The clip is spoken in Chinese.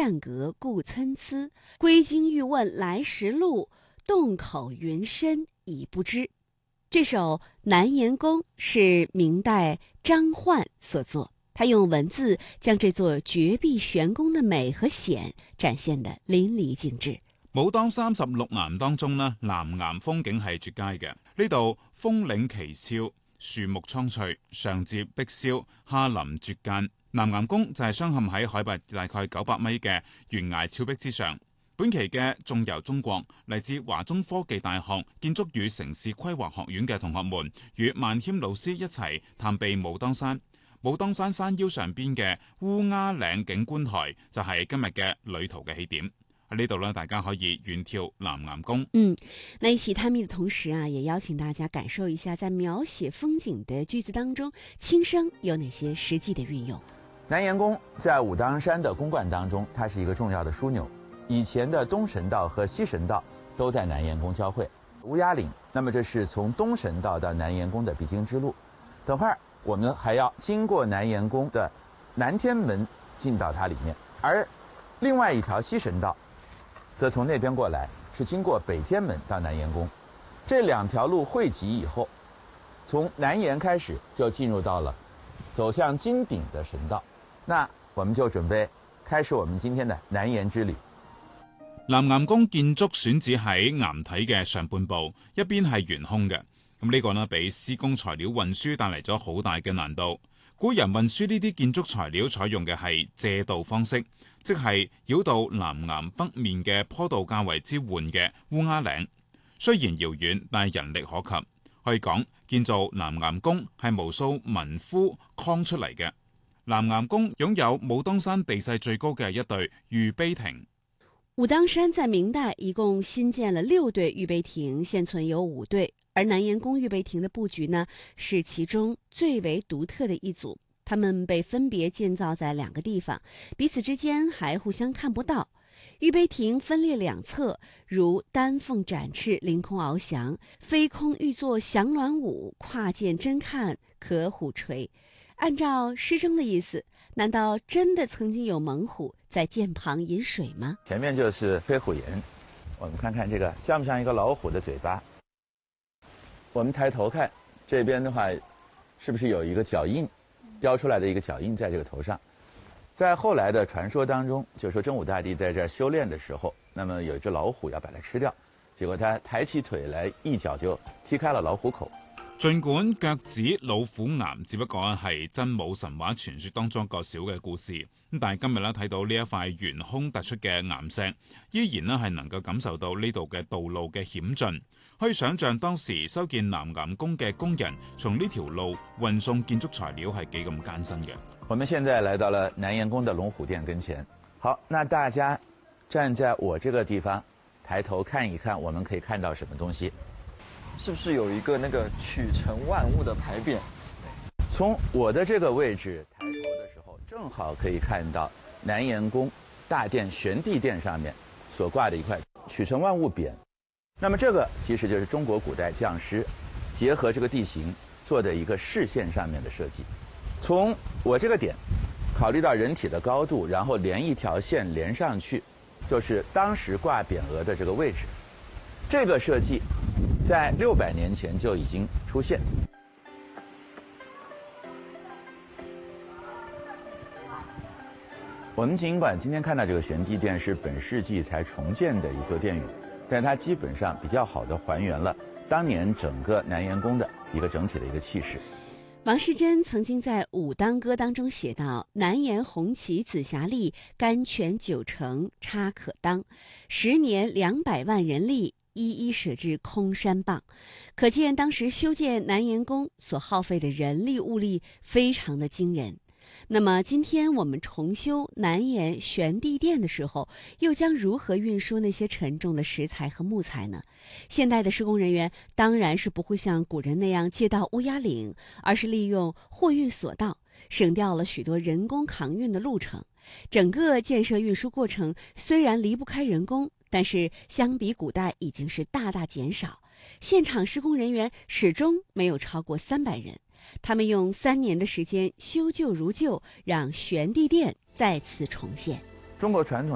战阁故参差，归京欲问来时路，洞口云深已不知。这首《南岩宫》是明代张焕所作，他用文字将这座绝壁玄宫的美和險展現得淋漓盡致。 武當36岩當中呢，南岩風景係絕佳嘅。呢度峰嶺奇峭，樹木蒼翠，上接碧霄，下臨絕澗。南岩宮就係鑲嵌喺海拔大概900米嘅懸崖峭壁之上。本期嘅縱遊中國，嚟自華中科技大學建築與城市規劃學院嘅同學們，與萬謙老師一齊探秘武當山。武當山山腰上邊嘅烏鴉嶺景觀台，就係今日嘅旅途嘅起點。喺呢度呢，大家可以遠眺南岩宮。 那一起探秘的同時啊，也邀請大家感受一下，在描寫風景的句子當中，輕聲有哪些實際的運用。 南岩宮在武當山的宮觀當中，它是一個重要的樞紐。以前的東神道和西神道都在南岩宮交匯。烏鴉嶺，那麼這是從東神道到南岩宮的必經之路。等會兒我們還要經過南岩宮的南天門進到它裡面，而另外一條西神道則從那邊過來，是經過北天門到南岩宮。這兩條路匯集以後，從南岩開始就進入到了走向金頂的神道。那我們就準備開始我們今天的南岩之旅。 南岩宮建築選址喺岩體嘅上半部，一邊係懸空嘅。咁呢個呢，俾施工材料運輸帶嚟咗好大嘅難度。古人運輸呢啲建築材料採用嘅係借道方式，即係繞到南岩北面嘅坡度較為之緩嘅烏鴉嶺。雖然遙遠，但係人力可及。可以講，建造南岩宮係無數民夫扛出嚟嘅。南岩宮擁有武當山地勢最高嘅一對御碑亭。 武當山在明代一共新建了6對御碑亭，現存有5對，而南岩宮御碑亭的布局呢，是其中最為獨特的一組。它們被分別建造在2個地方，彼此之間還互相看不到。御碑亭分列2側，如丹鳳展翅，凌空翱翔；飛空欲作翔鸞舞，跨澗真看，可虎垂。按照詩中的意思，難道真的曾經有猛虎在澗旁飲水嗎？ 前面就是飛虎岩，我們看看這個像不像一個老虎的嘴巴？我們抬頭看，這邊的話，是不是有一個腳印，雕出來的一個腳印在這個頭上？在後來的傳說當中，就說真武大帝在這兒修煉的時候，那麼有一隻老虎要把它吃掉，結果他抬起腿來，一腳就踢開了老虎口。 儘管腳趾老虎岩只不過係真武神話傳說當中一個小嘅故事，咁但係今日咧睇到呢一塊懸空突出嘅岩石，依然咧係能夠感受到呢度嘅道路嘅險峻，可以想象當時修建南岩宮嘅工人從呢條路運送建築材料係幾咁艱辛嘅。 我們現在來到了南岩宮的龍虎殿跟前，好，那大家站在我這個地方，抬頭看一看，我們可以看到什麼東西？ 是不是有一個那個取成萬物的牌匾？ 從我的這個位置抬頭的時候，正好可以看到南岩宮大殿玄帝殿上面所掛的一塊取成萬物匾。那麼這個其實就是中國古代匠師結合這個地形做的一個視線上面的設計。從我這個點考慮到人體的高度，然後連一條線連上去，就是當時掛匾額的這個位置。這個設計在600年前就已經出現。我們儘管今天看到這個玄帝殿是本世紀才重建的一座殿宇，但它基本上比較好地還原了當年整個南岩宮的一個整體的一個氣勢。 王世珍曾經在《武當歌》當中寫道：南岩紅旗紫霞立，甘泉9成差可當，10年200萬人力，一一捨至空山傍。可見當時修建南岩宮所耗費的人力物力非常的驚人。那麼今天我們重修南岩玄帝殿的時候，又將如何運輸那些沉重的石材和木材呢？現代的施工人員當然是不會像古人那樣借到烏鴉嶺，而是利用貨運索道，省掉了許多人工扛運的路程。整個建設運輸過程雖然離不開人工，但是相比古代已經是大大減少。現場施工人員始終沒有超過300人。他們用3年的時間修舊如舊，讓玄帝殿再次重現。 中國傳統